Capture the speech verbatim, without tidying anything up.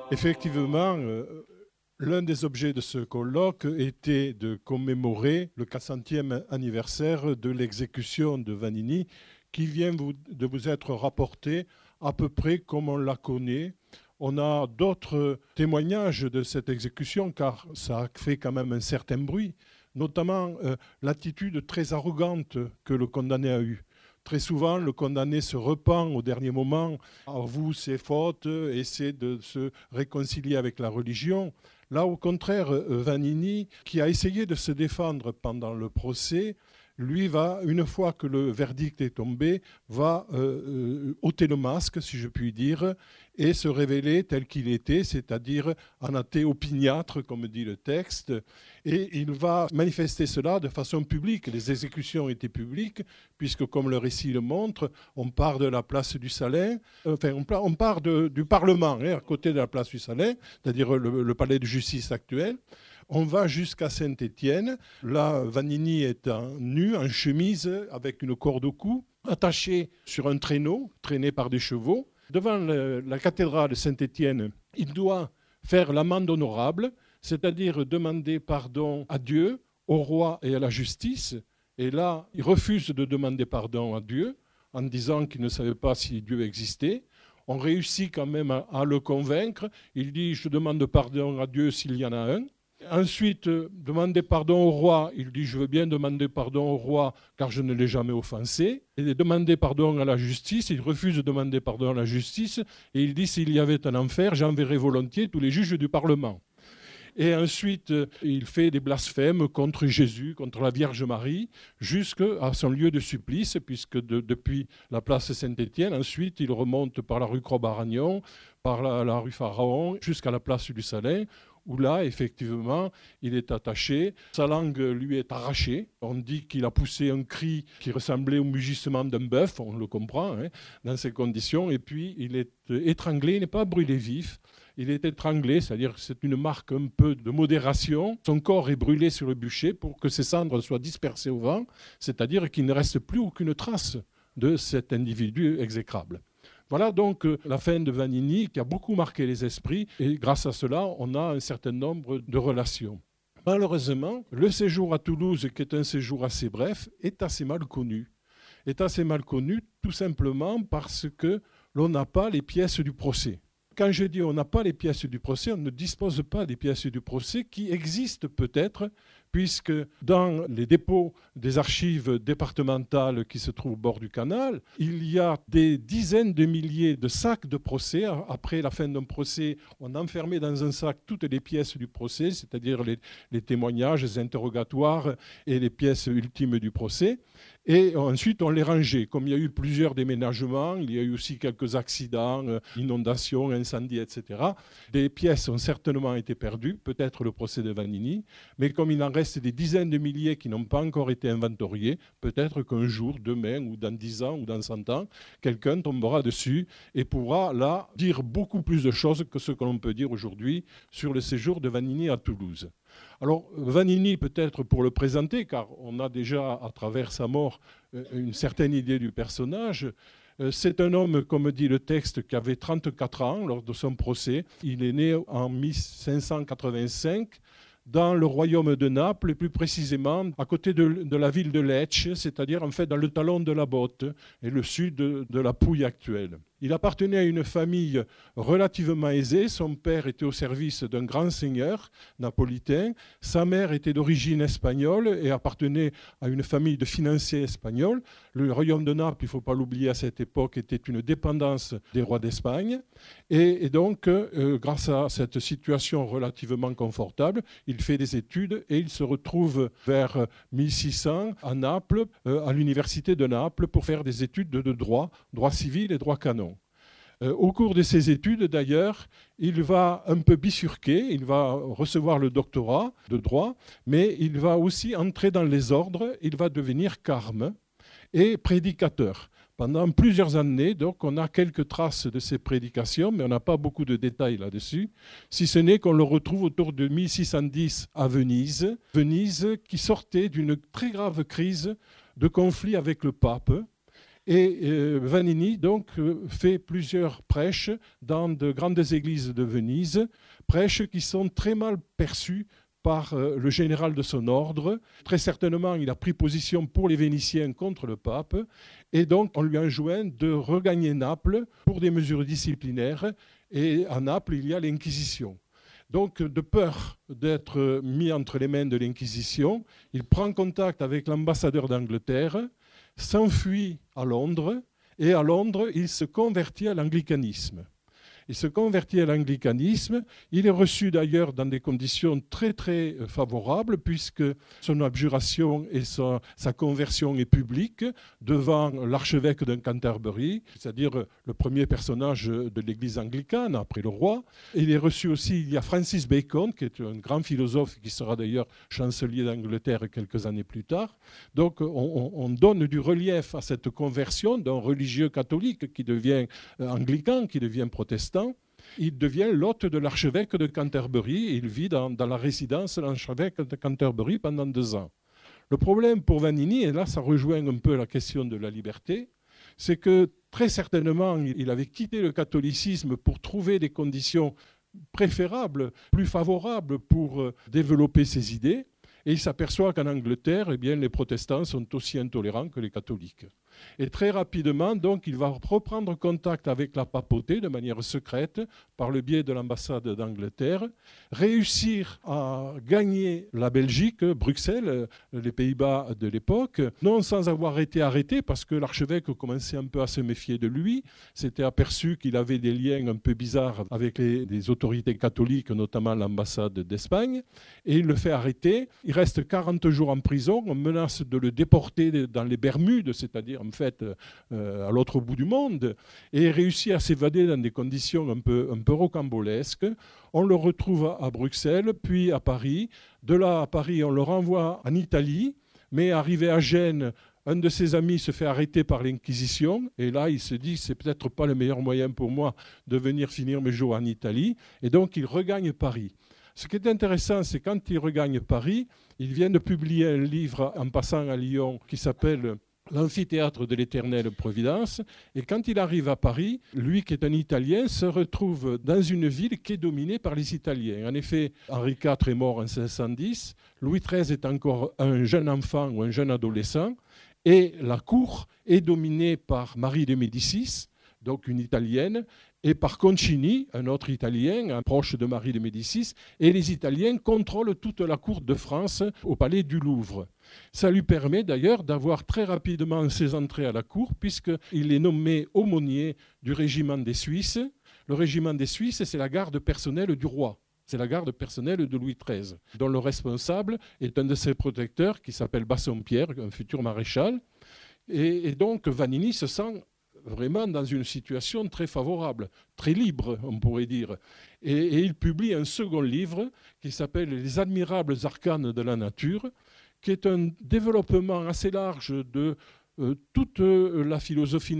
Effectivement, euh, l'un des objets de ce colloque était de commémorer le quatre centième anniversaire de l'exécution de Vanini, qui vient vous- de vous être rapporté à peu près comme on la connaît. On a d'autres témoignages de cette exécution, car ça a fait quand même un certain bruit, notamment euh, l'attitude très arrogante que le condamné a eue. Très souvent, le condamné se repent au dernier moment, avoue ses fautes, essaie de se réconcilier avec la religion. Là, au contraire, Vanini, qui a essayé de se défendre pendant le procès, lui va, une fois que le verdict est tombé, va euh, euh, ôter le masque, si je puis dire, et se révéler tel qu'il était, c'est-à-dire un athée opiniâtre, comme dit le texte. Et il va manifester cela de façon publique. Les exécutions étaient publiques, puisque, comme le récit le montre, on part de la place du Salin, enfin, on part de, du Parlement, hein, à côté de la place du Salin, c'est-à-dire le, le palais de justice actuel. On va jusqu'à Saint-Étienne. Là, Vanini est en nu, en chemise, avec une corde au cou, attaché sur un traîneau, traîné par des chevaux. Devant le, la cathédrale de Saint-Étienne, il doit faire l'amende honorable, c'est-à-dire demander pardon à Dieu, au roi et à la justice. Et là, il refuse de demander pardon à Dieu en disant qu'il ne savait pas si Dieu existait. On réussit quand même à, à le convaincre. Il dit « Je demande pardon à Dieu s'il y en a un ». Ensuite, euh, demander pardon au roi. Il dit « Je veux bien demander pardon au roi car je ne l'ai jamais offensé ». Et demander pardon à la justice. Il refuse de demander pardon à la justice. Et il dit « S'il y avait un enfer, j'enverrais volontiers tous les juges du Parlement ». Et ensuite, il fait des blasphèmes contre Jésus, contre la Vierge Marie, jusqu'à son lieu de supplice, puisque de, depuis la place Saint-Étienne, ensuite, il remonte par la rue Croix-Baragnon, par la, la rue Pharaon, jusqu'à la place du Salin, où là, effectivement, il est attaché. Sa langue lui est arrachée. On dit qu'il a poussé un cri qui ressemblait au mugissement d'un bœuf, on le comprend, hein, dans ces conditions. Et puis, il est étranglé, il n'est pas brûlé vif. Il est étranglé, c'est-à-dire que c'est une marque un peu de modération. Son corps est brûlé sur le bûcher pour que ses cendres soient dispersées au vent, c'est-à-dire qu'il ne reste plus aucune trace de cet individu exécrable. Voilà donc la fin de Vanini qui a beaucoup marqué les esprits et grâce à cela, on a un certain nombre de relations. Malheureusement, le séjour à Toulouse, qui est un séjour assez bref, est assez mal connu. Est assez mal connu tout simplement parce que l'on n'a pas les pièces du procès. Quand je dis on n'a pas les pièces du procès, on ne dispose pas des pièces du procès qui existent peut-être, puisque dans les dépôts des archives départementales qui se trouvent au bord du canal, il y a des dizaines de milliers de sacs de procès. Après la fin d'un procès, on enfermait dans un sac toutes les pièces du procès, c'est-à-dire les, les témoignages, les interrogatoires et les pièces ultimes du procès. Et ensuite, on les rangeait. Comme il y a eu plusieurs déménagements, il y a eu aussi quelques accidents, inondations, incendies, et cetera. Des pièces ont certainement été perdues, peut-être le procès de Vanini, mais comme il en reste des dizaines de milliers qui n'ont pas encore été inventoriés, peut-être qu'un jour, demain, ou dans dix ans, ou dans cent ans, quelqu'un tombera dessus et pourra là dire beaucoup plus de choses que ce que l'on peut dire aujourd'hui sur le séjour de Vanini à Toulouse. Alors, Vanini, peut-être pour le présenter, car on a déjà, à travers sa mort, une certaine idée du personnage. C'est un homme, comme dit le texte, qui avait trente-quatre ans lors de son procès. Il est né en mille cinq cent quatre-vingt-cinq dans le royaume de Naples, et plus précisément à côté de, de la ville de Lecce, c'est-à-dire en fait dans le talon de la botte et le sud de, de la Pouille actuelle. Il appartenait à une famille relativement aisée. Son père était au service d'un grand seigneur napolitain. Sa mère était d'origine espagnole et appartenait à une famille de financiers espagnols. Le royaume de Naples, il ne faut pas l'oublier à cette époque, était une dépendance des rois d'Espagne. Et, et donc, euh, grâce à cette situation relativement confortable, il fait des études et il se retrouve vers mille six cents à Naples, euh, à l'université de Naples, pour faire des études de, de droit, droit civil et droit canon. Euh, au cours de ses études, d'ailleurs, il va un peu bifurquer, il va recevoir le doctorat de droit, mais il va aussi entrer dans les ordres, il va devenir carme et prédicateur. Pendant plusieurs années, donc, on a quelques traces de ses prédications, mais on n'a pas beaucoup de détails là-dessus, si ce n'est qu'on le retrouve autour de mille six cent dix à Venise, Venise qui sortait d'une très grave crise de conflit avec le pape. Et euh, Vanini donc euh, fait plusieurs prêches dans de grandes églises de Venise, prêches qui sont très mal perçus par euh, le général de son ordre. Très certainement, il a pris position pour les Vénitiens contre le pape, et donc on lui enjoint de regagner Naples pour des mesures disciplinaires, et à Naples, il y a l'Inquisition. Donc, de peur d'être mis entre les mains de l'Inquisition, il prend contact avec l'ambassadeur d'Angleterre, s'enfuit à Londres, et à Londres, il se convertit à l'anglicanisme. Il se convertit à l'anglicanisme. Il est reçu d'ailleurs dans des conditions très très favorables puisque son abjuration et sa, sa conversion est publique devant l'archevêque de Canterbury, c'est-à-dire le premier personnage de l'église anglicane après le roi. Il est reçu aussi, il y a Francis Bacon qui est un grand philosophe qui sera d'ailleurs chancelier d'Angleterre quelques années plus tard. Donc on, on donne du relief à cette conversion d'un religieux catholique qui devient anglican, qui devient protestant. Il devient l'hôte de l'archevêque de Canterbury et il vit dans, dans la résidence de l'archevêque de Canterbury pendant deux ans. Le problème pour Vanini, et là ça rejoint un peu la question de la liberté, c'est que très certainement il avait quitté le catholicisme pour trouver des conditions préférables, plus favorables pour développer ses idées. Et il s'aperçoit qu'en Angleterre, eh bien, les protestants sont aussi intolérants que les catholiques. Et très rapidement, donc, il va reprendre contact avec la papauté de manière secrète, par le biais de l'ambassade d'Angleterre, réussir à gagner la Belgique, Bruxelles, les Pays-Bas de l'époque, non sans avoir été arrêté, parce que l'archevêque commençait un peu à se méfier de lui, s'était aperçu qu'il avait des liens un peu bizarres avec les, les autorités catholiques, notamment l'ambassade d'Espagne, et il le fait arrêter. Il reste quarante jours en prison, on menace de le déporter dans les Bermudes, c'est-à-dire en fait euh, à l'autre bout du monde, et il réussit à s'évader dans des conditions un peu, un peu rocambolesques. On le retrouve à, à Bruxelles, puis à Paris. De là à Paris, on le renvoie en Italie, mais arrivé à Gênes, un de ses amis se fait arrêter par l'Inquisition, et là il se dit c'est peut-être pas le meilleur moyen pour moi de venir finir mes jours en Italie, et donc il regagne Paris. Ce qui est intéressant, c'est quand il regagne Paris, il vient de publier un livre en passant à Lyon qui s'appelle L'amphithéâtre de l'éternelle Providence. Et quand il arrive à Paris, lui qui est un Italien se retrouve dans une ville qui est dominée par les Italiens. En effet, Henri quatre est mort en cinq cent dix, Louis treize est encore un jeune enfant ou un jeune adolescent, et la cour est dominée par Marie de Médicis, donc une Italienne, et par Concini, un autre Italien, proche de Marie de Médicis, et les Italiens contrôlent toute la cour de France au palais du Louvre. Ça lui permet d'ailleurs d'avoir très rapidement ses entrées à la cour, puisqu'il est nommé aumônier du régiment des Suisses. Le régiment des Suisses, c'est la garde personnelle du roi. C'est la garde personnelle de Louis treize, dont le responsable est un de ses protecteurs qui s'appelle Bassompierre, un futur maréchal. Et, et donc Vanini se sent vraiment dans une situation très favorable, très libre, on pourrait dire. Et, et il publie un second livre qui s'appelle « Les admirables arcanes de la nature », qui est un développement assez large de euh, toute la philosophie